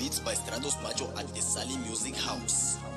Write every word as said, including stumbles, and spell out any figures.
beats by Stratos Macho at the Sally Music House.